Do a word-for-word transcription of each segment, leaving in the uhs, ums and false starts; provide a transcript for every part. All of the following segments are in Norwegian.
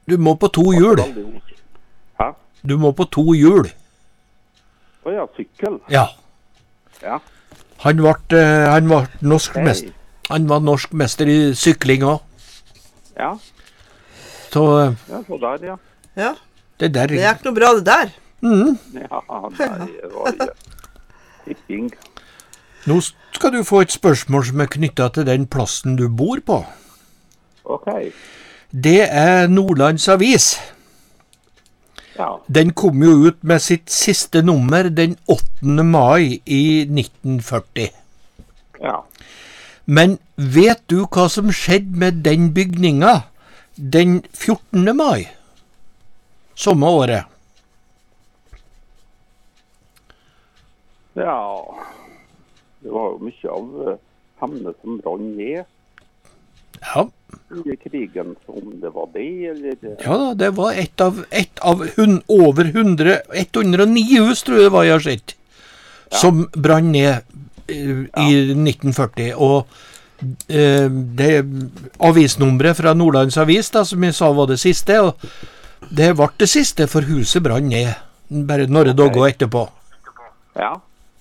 Du må på to hjul. Hæ? Du må på to hjul. Å ja, sykkel. Ja. Ja. Han var, uh, han var norsk Hei. mester. Han var norsk mester i sykling også. Ja. Så uh, Ja, så der, ja. Ja, det der... det gikk noe bra det der. Mm. Ja, nei, det var jo tipping. Nå skal du få et spørsmål som er knyttet til den plassen du bor på. Ok. Det er Nordlands Avis. Ja. Den kom jo ut med sitt siste nummer den åttende mai i nitten førti. Ja. Men vet du hva som skjedde med den bygninga den fjortende mai? Samme året. Ja. Det var jo mye av uh, hemne som brann ned Ja. i krigen, om det var det, eller... Ja da, det var ett av, ett av hun, over hundre, hundre og ni hus, tror jeg det var jeg har sett, ja. Som brann ned uh, i ja. nitten førti. Og uh, det avisnummeret fra Nordlands Avis, da, som jeg sa var det siste, og det ble det siste, for huset brann ned, bare noen okay. dager etterpå. Ja.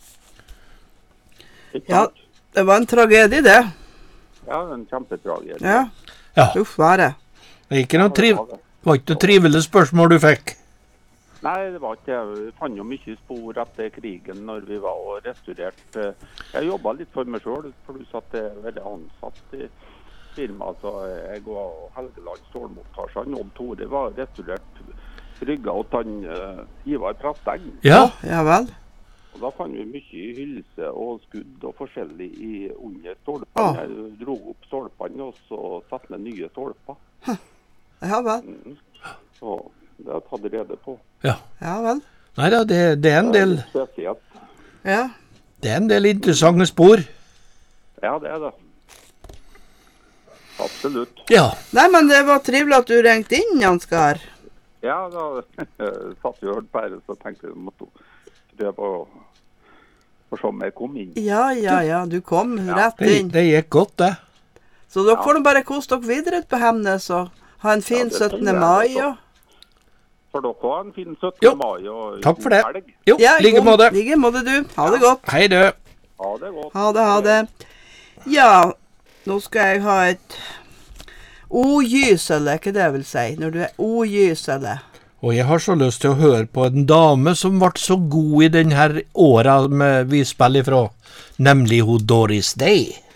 Ja, det var en tragedie, det. Ja, en kjempetragedie. Ja. Ja. Uff, var det. Det ikke noe triv... var ikke noe trivelig spørsmål du fikk. Nei, det var ikke. Vi fant jo mye spor etter krigen når vi var og restaurert. Jeg jobbet litt for meg selv, pluss at jeg er veldig ansatt i firma. Så jeg og Helgeland stålmontasjer, Odd Tore, var restaurert brygga og tann uh, Ivar Prasteng. Ja, ja vel. Og da fant vi mye hylse og skudd og forskjellig i under stålpene. Jeg dro opp stålpene og så satt ned nye stålper. Ja vel. Mm. Så det har jeg tatt rede på. Ja. Ja vel. Neida, det, det er en del... Det er spesielt. Ja. Det er en del interessante spor. Ja, det er det. Absolutt. Ja. Nei, men det var trivelig at du ringte inn, Janskar. Ja, da satt vi og hørte på her, så tenkte jeg måtte prøve å for som jeg kom inn. Ja, ja, ja, du kom ja. rett inn. Det, det gikk godt, det. Så dere ja. får nå bare kose dere videre ut på Hemnes og ha en fin ja, syttende mai. Og... For dere ha en fin syttende mai og takk for det. Helg. Jo, ja, like måte. Like måte du. Ha det ja. godt. Hei du. Ha det godt. Ha det, ha det. Ja, nå skal jeg ha et ogysele, hva det vil si, når du er ogysele. Og jeg har så lyst til å høre på en dame som ble så god i denne åra vi spiller ifra, nemlig hun Doris Day.